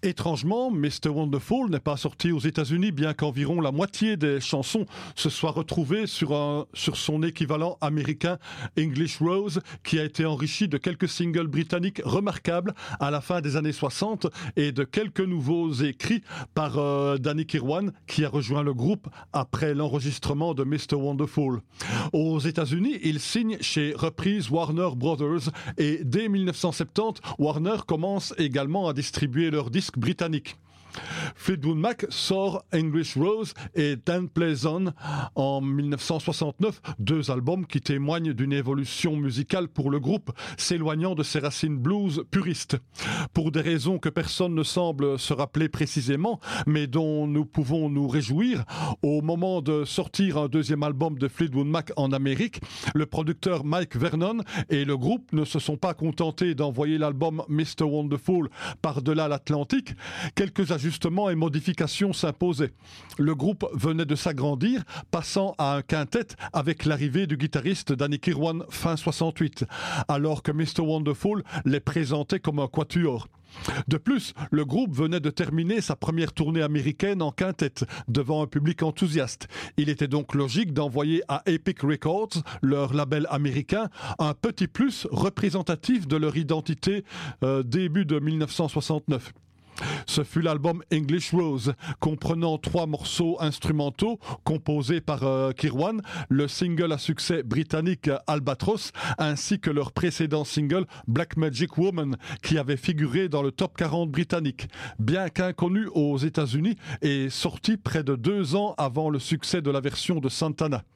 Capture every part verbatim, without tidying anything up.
Étrangement, mister Wonderful n'est pas sorti aux États-Unis, bien qu'environ la moitié des chansons se soient retrouvées sur, un, sur son équivalent américain English Rose, qui a été enrichi de quelques singles britanniques remarquables à la fin des années soixante et de quelques nouveaux écrits par euh, Danny Kirwan, qui a rejoint le groupe après l'enregistrement de mister Wonderful. Aux États-Unis, il signe chez Reprise Warner Brothers et dès dix-neuf cent soixante-dix, Warner commence également à distribuer leurs disques britanniques. Fleetwood Mac sort English Rose et Dan Plays On en dix-neuf cent soixante-neuf, deux albums qui témoignent d'une évolution musicale pour le groupe, s'éloignant de ses racines blues puristes. Pour des raisons que personne ne semble se rappeler précisément, mais dont nous pouvons nous réjouir, au moment de sortir un deuxième album de Fleetwood Mac en Amérique, le producteur Mike Vernon et le groupe ne se sont pas contentés d'envoyer l'album mister Wonderful par-delà l'Atlantique. Quelques ajustements et modifications s'imposaient. Le groupe venait de s'agrandir, passant à un quintet avec l'arrivée du guitariste Danny Kirwan fin soixante-huit, alors que mister Wonderful les présentait comme un quatuor. De plus, le groupe venait de terminer sa première tournée américaine en quintet, devant un public enthousiaste. Il était donc logique d'envoyer à Epic Records, leur label américain, un petit plus représentatif de leur identité euh, début de dix-neuf cent soixante-neuf. Ce fut l'album English Rose, comprenant trois morceaux instrumentaux composés par euh, Kirwan, le single à succès britannique Albatross, ainsi que leur précédent single Black Magic Woman, qui avait figuré dans le top quarante britannique, bien qu'inconnu aux États-Unis et sorti près de deux ans avant le succès de la version de Santana.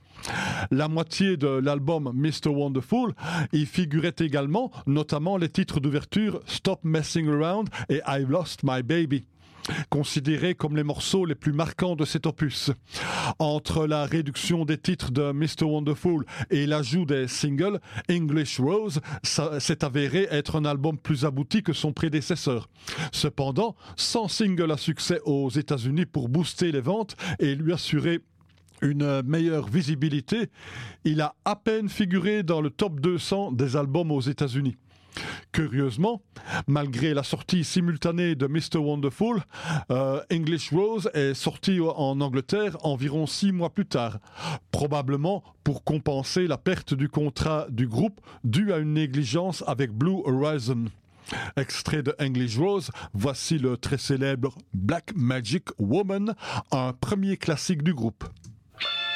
La moitié de l'album mister Wonderful y figurait également, notamment les titres d'ouverture Stop Messing Around et I Lost My Baby, considérés comme les morceaux les plus marquants de cet opus. Entre la réduction des titres de mister Wonderful et l'ajout des singles, English Rose s'est avéré être un album plus abouti que son prédécesseur. Cependant, sans single à succès aux États-Unis pour booster les ventes et lui assurer une meilleure visibilité, il a à peine figuré dans le top deux cents des albums aux États-Unis. Curieusement, malgré la sortie simultanée de mister Wonderful, euh, English Rose est sorti en Angleterre environ six mois plus tard, probablement pour compenser la perte du contrat du groupe due à une négligence avec Blue Horizon. Extrait de English Rose, voici le très célèbre Black Magic Woman, un premier classique du groupe.